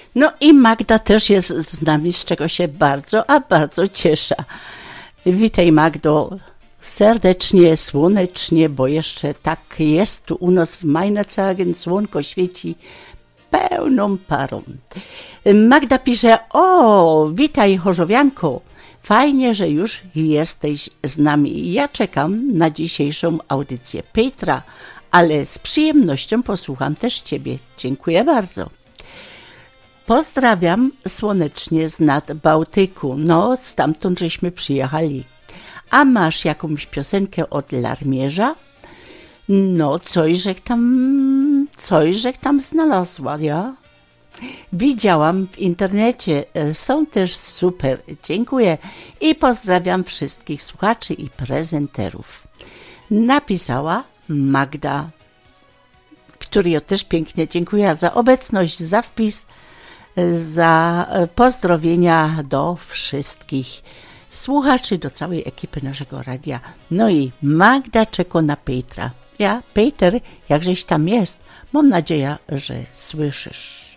No i Magda też jest z nami, z czego się bardzo cieszę. Witaj Magdo, serdecznie, słonecznie, bo jeszcze tak jest tu u nas w Majnachagen, słonko świeci pełną parą. Magda pisze, witaj Chorzowianko, fajnie, że już jesteś z nami. Ja czekam na dzisiejszą audycję Petra, ale z przyjemnością posłucham też Ciebie. Dziękuję bardzo. Pozdrawiam słonecznie z nad Bałtyku. No, stamtąd żeśmy przyjechali. A masz jakąś piosenkę od Larmierza? No, coś tam znalazła, ja? Widziałam w internecie, są też super. Dziękuję i pozdrawiam wszystkich słuchaczy i prezenterów. Napisała Magda, której ja też pięknie dziękuję za obecność, za wpis, za pozdrowienia do wszystkich słuchaczy, do całej ekipy naszego radia. No i Magda czeka na Petra. Ja, Peter, jakżeś tam jest, mam nadzieję, że słyszysz.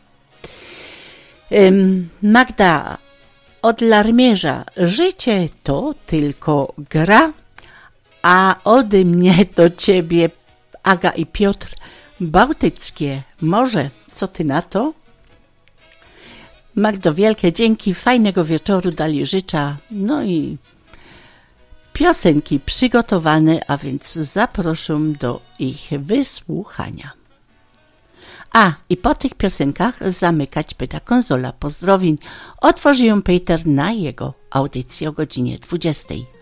Magda od Larmierza. Życie to tylko gra, a ode mnie do ciebie, Aga i Piotr, bałtyckie morze. Co ty na to? Magdo, wielkie dzięki, fajnego wieczoru dali życzę, no i piosenki przygotowane, a więc zapraszam do ich wysłuchania. A, i po tych piosenkach zamykać pyta konsola pozdrowień. Otworzy ją Peter na jego audycję o godzinie 20.